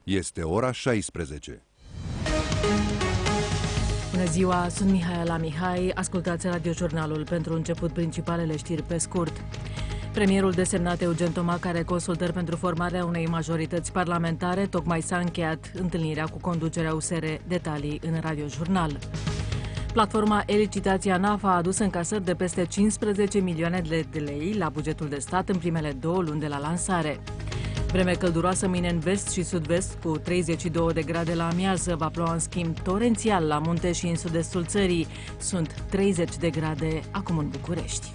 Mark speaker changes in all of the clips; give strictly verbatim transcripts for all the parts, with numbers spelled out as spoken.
Speaker 1: Este ora șaisprezece.
Speaker 2: Bună ziua, sunt Mihaela Mihai. Ascultați radiojurnalul. Pentru început, principalele știri pe scurt. Premierul desemnat Eugen Tomac are consultări pentru formarea unei majorități parlamentare. Tocmai s-a încheiat întâlnirea cu conducerea U S R. Detalii în radiojurnal. Platforma e-licitația ANAF a adus încasări de peste cincisprezece milioane de lei la bugetul de stat în primele două luni de la lansare. Vreme călduroasă mâine în vest și sud-vest cu treizeci și două de grade la amiază, va ploua în schimb torențial la munte și în sud-estul țării. Sunt treizeci de grade acum în București.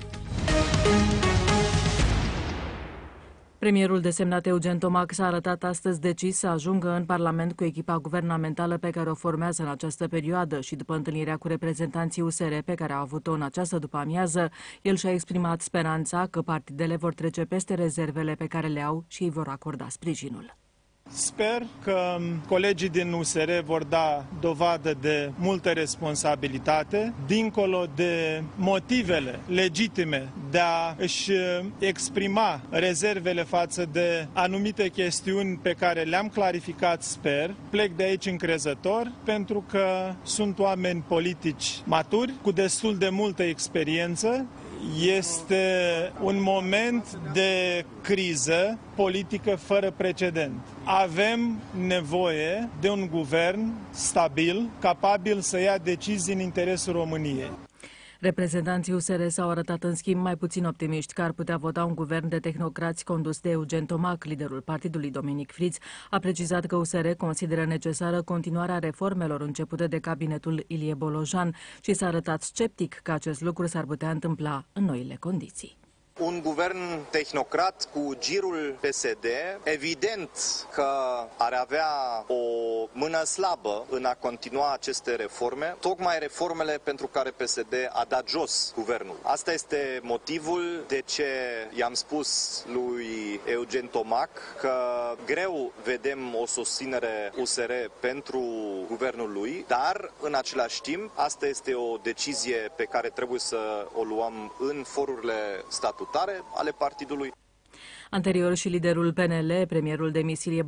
Speaker 2: Premierul desemnat Eugen Tomac s-a arătat astăzi decis să ajungă în Parlament cu echipa guvernamentală pe care o formează în această perioadă și după întâlnirea cu reprezentanții U S R pe care au avut-o în această după-amiază, el și-a exprimat speranța că partidele vor trece peste rezervele pe care le au și îi vor acorda sprijinul.
Speaker 3: Sper că colegii din U S R vor da dovadă de multă responsabilitate, dincolo de motivele legitime de a își exprima rezervele față de anumite chestiuni pe care le-am clarificat, sper. Plec de aici încrezător pentru că sunt oameni politici maturi, cu destul de multă experiență. Este un moment de criză politică fără precedent. Avem nevoie de un guvern stabil, capabil să ia decizii în interesul României.
Speaker 2: Reprezentanții U S R s-au arătat în schimb mai puțin optimiști că ar putea vota un guvern de tehnocrați condus de Eugen Tomac. Liderul partidului Dominic Friț a precizat că U S R consideră necesară continuarea reformelor începute de cabinetul Ilie Bolojan și s-a arătat sceptic că acest lucru s-ar putea întâmpla în noile condiții.
Speaker 4: Un guvern tehnocrat cu girul P S D, evident că ar avea o mână slabă în a continua aceste reforme, tocmai reformele pentru care P S D a dat jos guvernul. Asta este motivul de ce i-am spus lui Eugen Tomac că greu vedem o susținere U S R pentru guvernul lui, dar în același timp asta este o decizie pe care trebuie să o luăm în forurile statutare ale partidului.
Speaker 2: Anterior și liderul P N L, premierul de Ilie